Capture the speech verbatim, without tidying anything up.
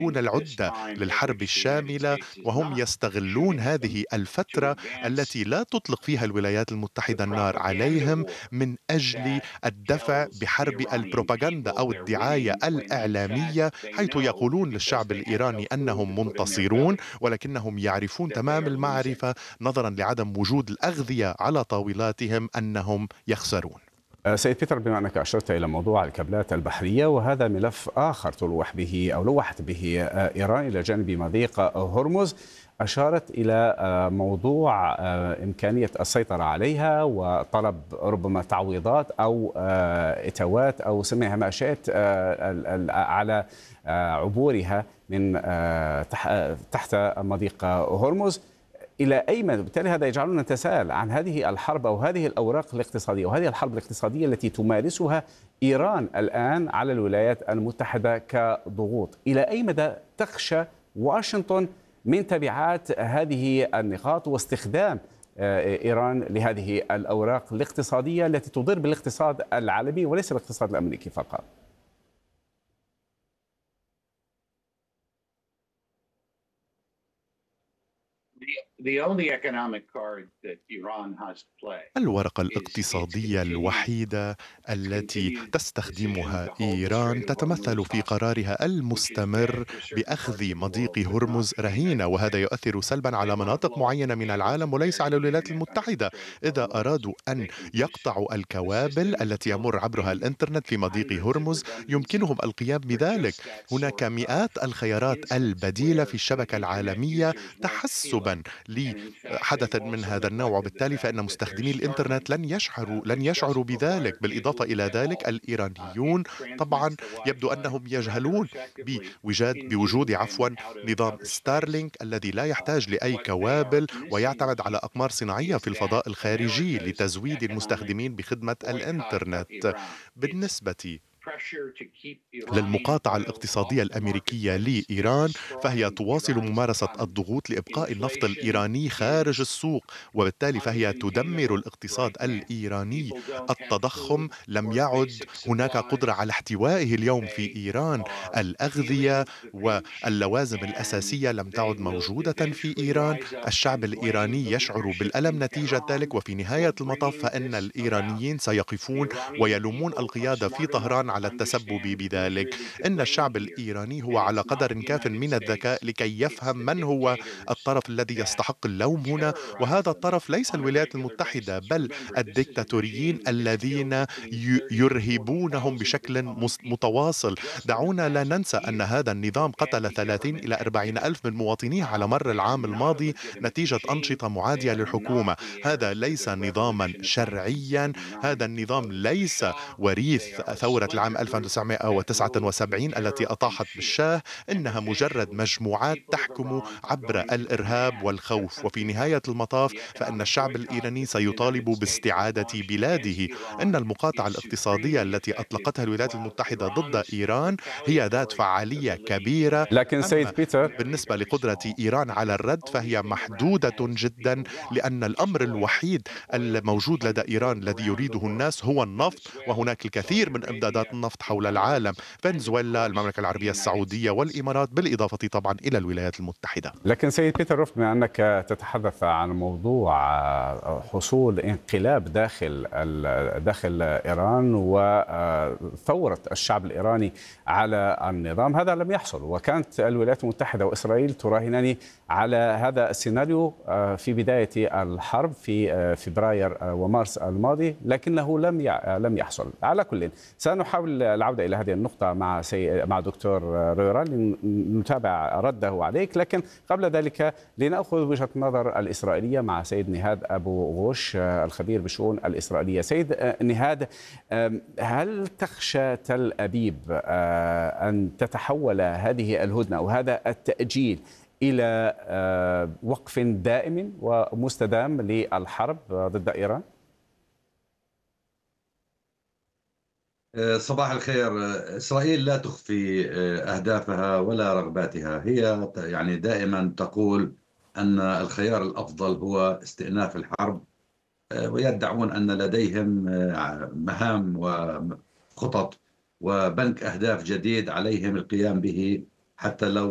العدة للحرب الشاملة، وهم يستغلون هذه الفترة التي لا تطلق فيها الولايات المتحدة النار عليهم من أجل الدفع بحرب البروباغندا أو الدعاية الإعلامية، حيث يقولون للشعب الإيراني أنهم منتصرون، ولكنهم يعرفون تمام المعرفة نظرا لعدم وجود الأغذية على طاولاتهم أنهم يخسرون. سيد بيتر، بما أنك أشرت إلى موضوع الكابلات البحرية، وهذا ملف آخر تلوح به أو لوحت به إيران إلى جانب مضيق هرمز، أشارت إلى موضوع إمكانية السيطرة عليها وطلب ربما تعويضات أو إتاوات أو سميها ما شئت على عبورها من تحت مضيق هرمز. إلى أي مدى؟ بالتالي هذا يجعلنا نتساءل عن هذه الحرب أو هذه الأوراق الاقتصادية وهذه الحرب الاقتصادية التي تمارسها إيران الآن على الولايات المتحدة كضغوط. إلى أي مدى تخشى واشنطن من تبعات هذه النقاط واستخدام إيران لهذه الأوراق الاقتصادية التي تضر بالاقتصاد العالمي وليس الاقتصاد الأمريكي فقط؟ الورقة الاقتصادية الوحيدة التي تستخدمها إيران تتمثل في قرارها المستمر بأخذ مضيق هرمز رهينة، وهذا يؤثر سلبا على مناطق معينة من العالم وليس على الولايات المتحدة. إذا أرادوا أن يقطعوا الكوابل التي يمر عبرها الإنترنت في مضيق هرمز يمكنهم القيام بذلك. هناك مئات الخيارات البديلة في الشبكة العالمية تحسبا لحدث من هذا النوع، وبالتالي فإن مستخدمي الإنترنت لن يشعروا لن يشعروا بذلك. بالإضافة إلى ذلك الإيرانيون طبعا يبدو أنهم يجهلون بوجود بوجود عفوا نظام ستارلينك الذي لا يحتاج لأي كوابل ويعتمد على أقمار صناعية في الفضاء الخارجي لتزويد المستخدمين بخدمة الإنترنت. بالنسبة للمقاطعة الاقتصادية الأمريكية لإيران، فهي تواصل ممارسة الضغوط لإبقاء النفط الإيراني خارج السوق، وبالتالي فهي تدمر الاقتصاد الإيراني. التضخم لم يعد هناك قدرة على احتوائه اليوم في إيران. الأغذية واللوازم الأساسية لم تعد موجودة في إيران. الشعب الإيراني يشعر بالألم نتيجة ذلك، وفي نهاية المطاف فإن الإيرانيين سيقفون ويلومون القيادة في طهران على التسبب بذلك. إن الشعب الإيراني هو على قدر كاف من الذكاء لكي يفهم من هو الطرف الذي يستحق اللوم هنا، وهذا الطرف ليس الولايات المتحدة بل الدكتاتوريين الذين يرهبونهم بشكل متواصل. دعونا لا ننسى أن هذا النظام قتل ثلاثين إلى أربعين ألف من مواطنيه على مر العام الماضي نتيجة أنشطة معادية للحكومة. هذا ليس نظاما شرعيا، هذا النظام ليس وريث ثورة العام ألف وتسعمائة وتسعة وسبعين التي أطاحت بالشاه. إنها مجرد مجموعات تحكم عبر الإرهاب والخوف، وفي نهاية المطاف فإن الشعب الإيراني سيطالب باستعادة بلاده. إن المقاطعة الاقتصادية التي أطلقتها الولايات المتحدة ضد إيران هي ذات فعالية كبيرة، لكن سيد أما بيتر، بالنسبة لقدرة إيران على الرد فهي محدودة جدا، لأن الأمر الوحيد الموجود لدى إيران الذي يريده الناس هو النفط، وهناك الكثير من إمدادات النفط حول العالم: فنزويلا، المملكة العربية السعودية والإمارات، بالإضافة طبعا إلى الولايات المتحدة. لكن سيد بيتر روف، بما أنك تتحدث عن موضوع حصول انقلاب داخل داخل إيران وثورة الشعب الإيراني على النظام، هذا لم يحصل، وكانت الولايات المتحدة وإسرائيل تراهنان على هذا السيناريو في بداية الحرب في فبراير ومارس الماضي، لكنه لم لم يحصل. على كل، سنحاول العودة إلى هذه النقطة مع سي... مع دكتور رويران لنتابع رده عليك، لكن قبل ذلك لنأخذ وجهة النظر الإسرائيلية مع سيد نهاد أبو غوش الخبير بالشؤون الإسرائيلية. سيد نهاد، هل تخشى تل أبيب أن تتحول هذه الهدنة أو هذا التأجيل إلى وقف دائم ومستدام للحرب ضد إيران؟ صباح الخير. إسرائيل لا تخفي أهدافها ولا رغباتها. هي يعني دائما تقول أن الخيار الأفضل هو استئناف الحرب، ويدعون أن لديهم مهام وخطط وبنك أهداف جديد عليهم القيام به، حتى لو